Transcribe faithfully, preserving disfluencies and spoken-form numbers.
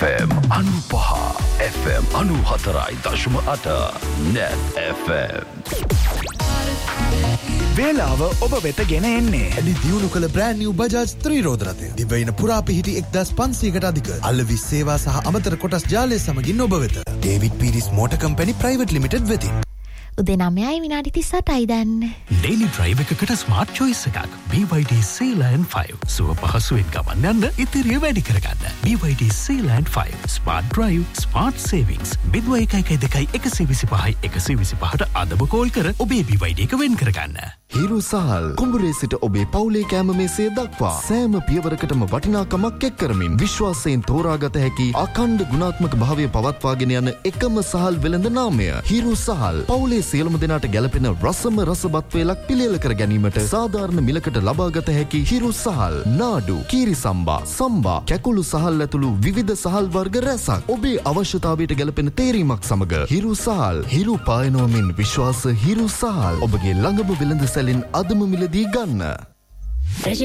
F M අනුපහ F M අනුහතරයි දශම අට net F M වේලාව ඔබ වෙත ගෙන එන්නේ ඇලි දියුණු කළ බ්‍රෑන්ඩ් නිව් බජාජ් ත්‍රිරෝධ රථය. දිවයින පුරා පිහිටි එක්දාස් පන්සීයකට අධික අලෙවි සේවා සහ අමතර කොටස් ජාලය සමගින් ඔබ වෙත. David Peiris motor company private limited වෙතින්. උදේ නවයයි විනාඩි තිස් අටයි දැන්. ඩේලි ඩ්‍රයිව් එකකට ස්මාර්ට් චොයිස් එකක්. බී වයි ඩී Sealand ෆයිව්. සුව පහසුවෙන් ගමන් යන්න ඉතිරිය වැඩි කරගන්න. බී වයි ඩී Sealand five. Smart drive, smart savings. බිඳුව එකයි එකයි දෙකයි එකසිය විසිපහයි එකසිය විසිපහට අදම කෝල් කර ඔබේ බී වයි ඩී එක වෙන් කරගන්න. හිරු සහල් කුඹුරේ සිට ඔබේ පවුලේ කෑම මේසේ දක්වා සෑම පියවරකටම වටිනාකමක් එක් කරමින් විශ්වාසයෙන් තෝරාගත හැකි අඛණ්ඩ ගුණාත්මක භාවය පවත්වාගෙන යන එකම සහල් වෙළඳ නාමය හිරු සහල්. පවුලේ සියලුම දෙනාට ගැළපෙන රසම රසවත් වේලක් පිළියෙල කර ගැනීමට සාධාරණ මිලකට ලබාගත හැකි හිරු සහල්. නාඩු, කීරි සම්බා, සම්බා, කැකුළු සහල් ඇතුළු විවිධ සහල් වර්ග රැසක්. ඔබේ අවශ්‍යතාවයට ගැළපෙන තේරීමක් සමග හිරු සහල්. හිරු පායනෝමින් විශ්වාස හිරු සහල්. ඔබගේ ළඟම වෙළඳ සැලින් අදම මිලදී ගන්න.